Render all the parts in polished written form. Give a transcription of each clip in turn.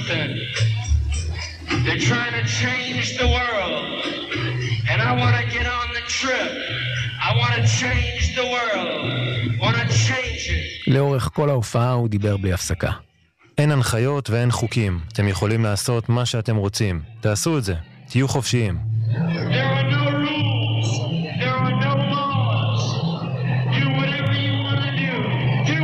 listen, they're trying to change the world, and I want to get on the trip. I want to change the world, want to change it. לאורך כל ההופעה הוא דיבר בלי הפסקה. אין הנחיות ואין חוקים. אתם יכולים לעשות מה שאתם רוצים. תעשו את זה. תהיו חופשיים. There are no rules. There are no laws. Do whatever you want to do. Do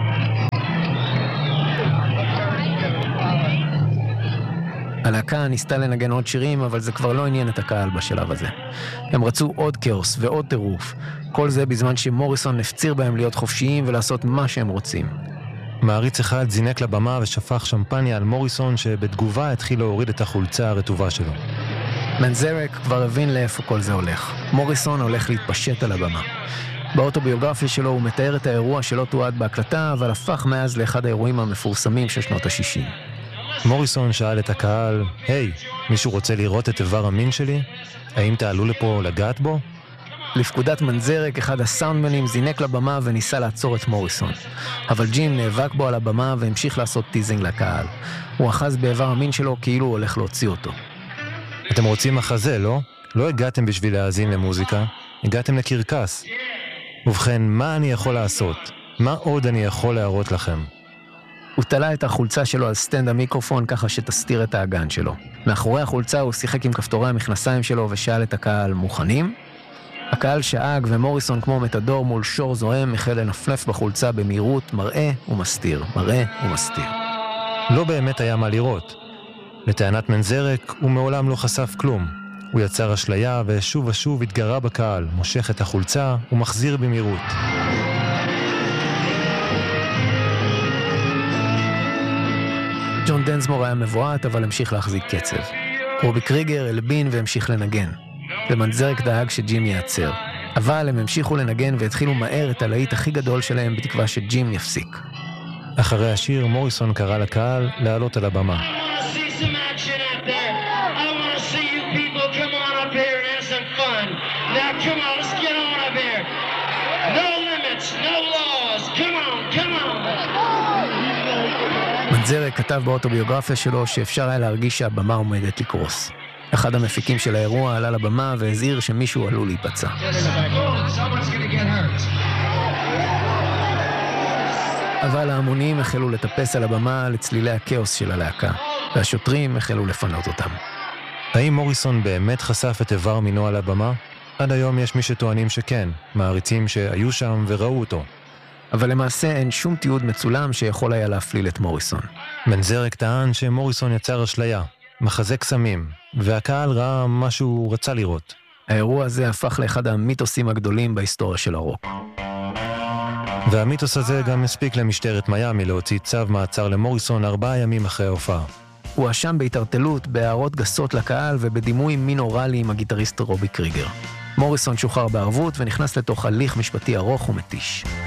it. הלהקה ניסתה לנגן עוד שירים, אבל זה כבר לא עניין את הקהל בשלב הזה. הם רצו עוד כאוס ועוד טירוף. כל זה בזמן שמוריסון הפציר בהם להיות חופשיים ולעשות מה שהם רוצים. מעריץ אחד זינק לבמה ושפך שמפניה על מוריסון, שבתגובה התחיל להוריד את החולצה הרטובה שלו. מנזרק כבר הבין לאיפה כל זה הולך. מוריסון הולך להתפשט על הבמה. באוטוביוגרפיה שלו הוא מתאר את האירוע שלא תועד בהקלטה, אבל הפך מאז לאחד האירועים המפורסמים של שנות ה-60. מוריסון שאל את הקהל, היי, מישהו רוצה לראות את איבר המין שלי? האם תעלו לפה לגעת בו? לפקודת מנזרק, אחד הסאונדמנים זינק לבמה וניסה לעצור את מוריסון. אבל ג'ים נאבק בו על הבמה והמשיך לעשות טיזינג לקהל. הוא אחז באיבר המין שלו כאילו הוא הולך להוציא אותו. אתם רוצים מחזה, לא? לא הגעתם בשביל להאזין למוזיקה, הגעתם לקרקס. ובכן, מה אני יכול לעשות? מה עוד אני יכול להראות לכם? הוא תלה את החולצה שלו על סטנד המיקרופון ככה שתסתיר את האגן שלו. מאחורי החולצה הוא שיחק עם כפתורי המכנסיים שלו ושאל את הקהל, מוכנים? הקהל שאג ומוריסון כמו מתדור מול שור זוהם החל לנפנף בחולצה במהירות, מראה ומסתיר, מראה ומסתיר. לא באמת היה מה לראות. לטענת מנזרק הוא מעולם לא חשף כלום. הוא יצר אשליה ושוב ושוב התגרה בקהל, מושך את החולצה ומחזיר במהירות. ג'ון דנסמור היה מבועת אבל המשיך להחזיק קצב. רובי קריגר הלבין והמשיך לנגן. ומנזרק דאג שג'ים יעצר. אבל הם המשיכו לנגן והתחילו מהר את הלהיט הכי גדול שלהם בתקווה שג'ים יפסיק. אחרי השיר מוריסון קרא לקהל לעלות על הבמה. מנזרק כתב באוטוביוגרפיה שלו שאפשר היה להרגיש שהבמה עומדת לקרוס. אחד המפיקים של האירוע עלה לבמה והזהיר שמישהו עלול להיפצע. אבל ההמונים החלו לטפס על הבמה לצלילי הכאוס של הלהקה, והשוטרים החלו לפנות אותם. האם מוריסון באמת חשף את איבר מינו על הבמה? עד היום יש מי שטוענים שכן, מעריצים שהיו שם וראו אותו. אבל למעשה אין שום תיעוד מצולם שיכול היה להפליל את מוריסון. מנזרק טען שמוריסון יצר אשליה, מחזה קסמים, והקהל ראה מה שהוא רצה לראות. האירוע הזה הפך לאחד המיתוסים הגדולים בהיסטוריה של הרוק. והמיתוס הזה גם הספיק למשטרת מיאמי להוציא צו מעצר למוריסון 4 ימים אחרי ההופעה. הוא אשם בהתערטלות, בהערות גסות לקהל ובדימוי מינורלי עם הגיטריסט רובי קריגר. מוריסון שוחרר בערבות ונכנס לתוך הליך משפטי ארוך ומתיש.